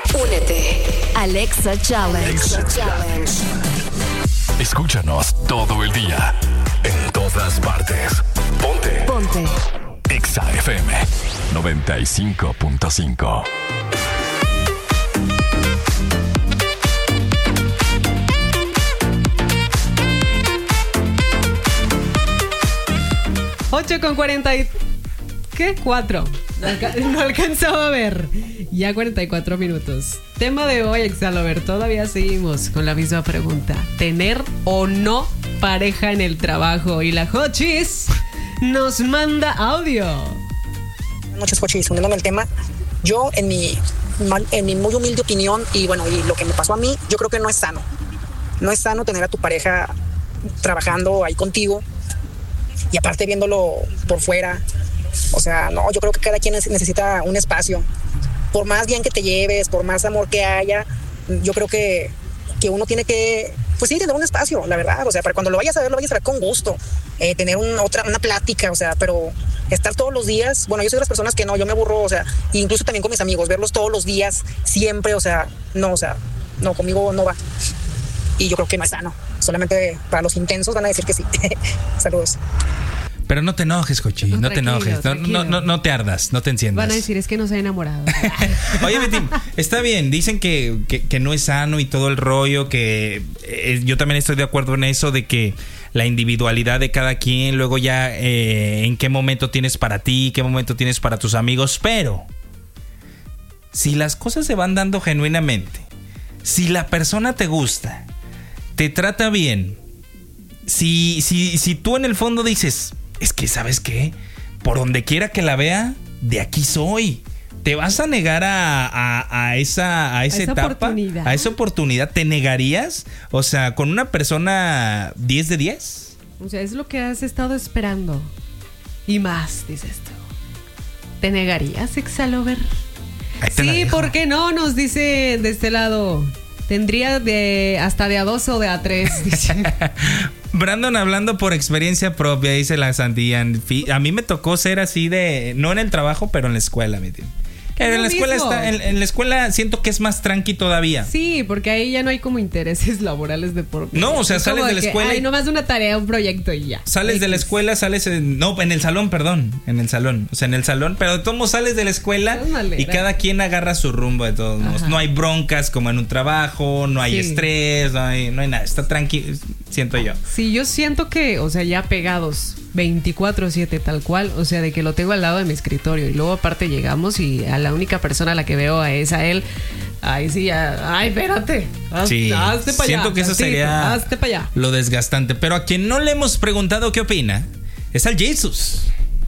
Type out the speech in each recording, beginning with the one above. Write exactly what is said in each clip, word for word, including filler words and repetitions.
Únete. Alexa Challenge. Alexa Challenge. Escúchanos todo el día. En todas partes. Ponte. Ponte. Exa F M noventa y cinco punto cinco. ocho con cuarenta y... ¿Qué? cuatro. No, alca- no alcanzaba a ver. Ya cuarenta y cuatro minutos. Tema de hoy, Exalover. Todavía seguimos con la misma pregunta. ¿Tener o no pareja en el trabajo? Y la Jochis nos manda audio. Buenas noches, Jochis. Uniéndome al tema, yo en mi, en mi muy humilde opinión y bueno, y lo que me pasó a mí, yo creo que no es sano. No es sano tener a tu pareja trabajando ahí contigo y aparte viéndolo por fuera. O sea, no, yo creo que cada quien necesita un espacio. Por más bien que te lleves, por más amor que haya, yo creo que, que uno tiene que, pues sí, tener un espacio, la verdad. O sea, para cuando lo vayas a ver, lo vayas a ver con gusto. Eh, tener un, otra, una plática, o sea, pero estar todos los días, bueno, yo soy de las personas que no, yo me aburro, o sea, incluso también con mis amigos, verlos todos los días, siempre, o sea, no, o sea, no, conmigo no va. Y yo creo que no es sano. Solamente para los intensos van a decir que sí. Saludos. Pero no te enojes, Cochi, no, no te enojes, no, no, no, no te ardas, no te enciendas. Van a decir, es que no se ha enamorado. Oye, Betty, está bien, dicen que, que, que no es sano y todo el rollo, que eh, yo también estoy de acuerdo en eso, de que la individualidad de cada quien, luego ya eh, en qué momento tienes para ti, qué momento tienes para tus amigos, pero si las cosas se van dando genuinamente, si la persona te gusta, te trata bien, si, si, si tú en el fondo dices... Es que, ¿sabes qué? Por donde quiera que la vea, de aquí soy. ¿Te vas a negar a, a, a esa, a esa, a esa etapa? Oportunidad. ¿A esa oportunidad? ¿Te negarías? O sea, con una persona diez de diez. O sea, es lo que has estado esperando. Y más, dices tú. ¿Te negarías, Exalover? Sí, ¿por qué no? Nos dice de este lado. Tendría de hasta de a dos o de a tres, dice. Brandon, hablando por experiencia propia, dice la Santilla. A mí me tocó ser así de... No en el trabajo, pero en la escuela, ¿me entiendes? En la escuela está, en, en la escuela siento que es más tranqui todavía. Sí, porque ahí ya no hay como intereses laborales de por medio. No, o sea, es sales de la que, escuela. Ay, nomás una tarea, un proyecto y ya. Sales X. de la escuela, sales en, no, en el salón, perdón, en el salón, o sea, en el salón, pero de todos modos sales de la escuela y cada quien agarra su rumbo de todos modos. No hay broncas como en un trabajo, no hay sí. estrés, no hay, no hay nada, está tranquilo, siento yo. Sí, yo siento que, o sea, ya pegados veinticuatro siete tal cual, o sea, de que lo tengo al lado de mi escritorio y luego aparte llegamos y a la única persona a la que veo es a él. Ahí sí, ya, ay, espérate. Haz, sí, hazte para allá. Siento que eso tantito, sería hazte para allá. Lo desgastante. Pero a quien no le hemos preguntado qué opina es al Jesus.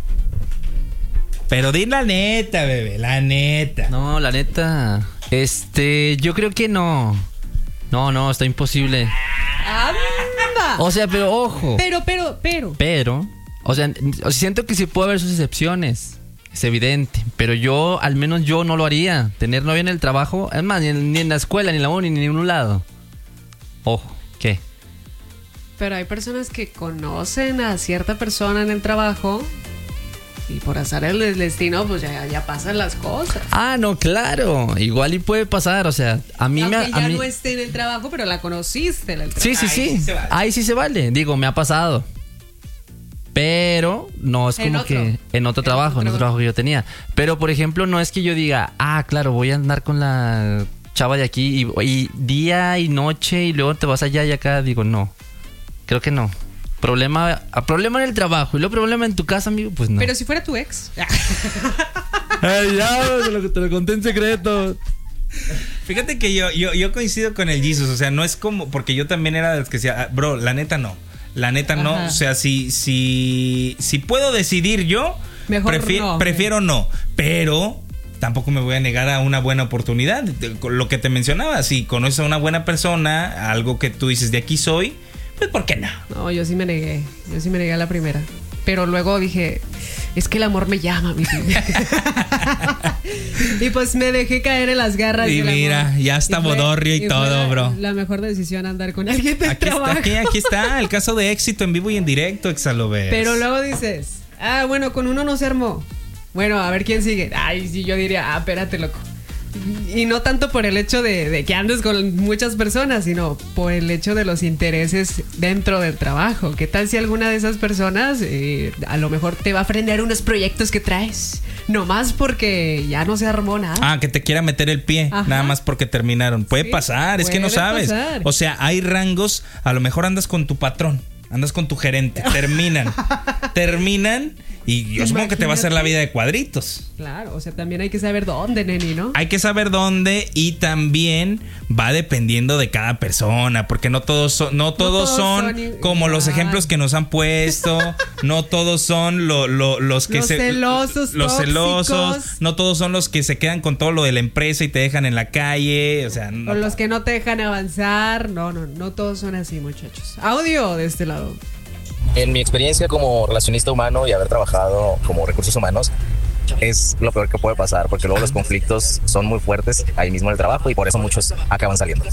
Pero di la neta, bebé, la neta. No, la neta. Este, yo creo que no. No, no, está imposible. ¡Anda! O sea, pero ojo. Pero, pero, pero. Pero, o sea, siento que sí puede haber sus excepciones. Es evidente. Pero yo, al menos yo no lo haría. Tener novia en el trabajo, es más, ni en, ni en la escuela, ni en la uni, ni en ningún lado. Ojo, ¿qué? Pero hay personas que conocen a cierta persona en el trabajo y por azar el destino, pues ya, ya pasan las cosas. Ah, no, claro. Igual y puede pasar, o sea, a mí Aunque me... ya a mí... no esté en el trabajo, pero la conociste en el trabajo. Sí, sí, sí. Ahí sí se vale. Ahí sí se vale. Digo, me ha pasado. Pero no es como en que en otro trabajo, en otro trabajo que yo tenía. Pero, por ejemplo, no es que yo diga, ah, claro, voy a andar con la chava de aquí y, y día y noche y luego te vas allá y acá. Digo, no. Creo que no. Problema, problema en el trabajo y luego problema en tu casa, amigo, pues no. Pero si fuera tu ex. Ay, ya, te lo, te lo conté en secreto. Fíjate que yo, yo, yo coincido con el Jesus, o sea, no es como, porque yo también era de los que decía, bro, la neta no. La neta no, Ajá. o sea, si, si, si puedo decidir yo, Mejor prefi- no, prefiero okay. no, pero tampoco me voy a negar a una buena oportunidad. Lo que te mencionaba, si conoces a una buena persona, algo que tú dices de aquí soy, pues ¿por qué no? No, yo sí me negué, yo sí me negué a la primera. Pero luego dije, es que el amor me llama, mi vida. Y pues me dejé caer en las garras. Y mira, amor. ya está bodorrio y, y todo, la, bro. La mejor decisión andar con alguien de aquí trabajo. Está, aquí, aquí está el caso de éxito en vivo y en directo, Exalover. Pero luego dices, ah, bueno, con uno no se armó. Bueno, a ver quién sigue. Ay, sí, yo diría, ah, espérate, loco. Y no tanto por el hecho de, de que andes con muchas personas, sino por el hecho de los intereses dentro del trabajo. ¿Qué tal si alguna de esas personas eh, a lo mejor te va a frenar unos proyectos que traes? Nomás porque ya no se armó nada. Ah, que te quiera meter el pie, Ajá. nada más porque terminaron. Puede Sí, pasar, es que no puede sabes. pasar. O sea, hay rangos, a lo mejor andas con tu patrón, andas con tu gerente, terminan, terminan y yo supongo que te va a hacer la vida de cuadritos. Claro, o sea, también hay que saber dónde, neni, ¿no? Hay que saber dónde y también va dependiendo de cada persona, porque no todos son, no todos todos son, son igual. como los ejemplos que nos han puesto, no todos son lo- lo- los que Los se celosos, los celosos, tóxicos. no todos son los que se quedan con todo lo de la empresa y te dejan en la calle, o sea, no, O los que no te dejan avanzar. No, no, no todos son así, muchachos. Audio de este lado. En mi experiencia como relacionista humano y haber trabajado como recursos humanos, es lo peor que puede pasar, porque luego los conflictos son muy fuertes ahí mismo en el trabajo y por eso muchos acaban saliendo.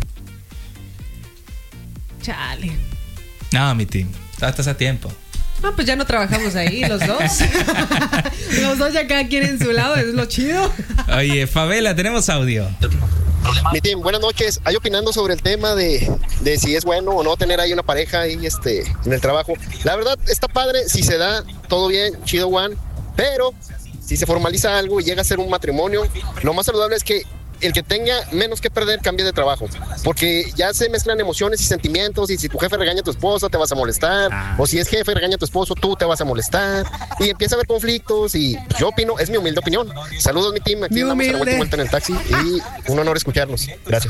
Chale. no, mi team, estás a tiempo. Ah, pues ya no trabajamos ahí, los dos. Los dos ya cada quien en su lado, es lo chido. Oye, Favela, tenemos audio. Mi team, buenas noches. Ahí opinando sobre el tema de, de si es bueno o no tener ahí una pareja ahí este, en el trabajo. La verdad está padre, si se da, todo bien, chido one, pero si se formaliza algo y llega a ser un matrimonio, lo más saludable es que el que tenga menos que perder cambie de trabajo, porque ya se mezclan emociones y sentimientos, y si tu jefe regaña a tu esposa te vas a molestar, Ah. o si es jefe regaña a tu esposo tú te vas a molestar, y empieza a haber conflictos, y yo opino, es mi humilde opinión. Saludos mi team, aquí Mi andamos a la vuelta y humilde. vuelta en el taxi y un honor escucharlos. Gracias.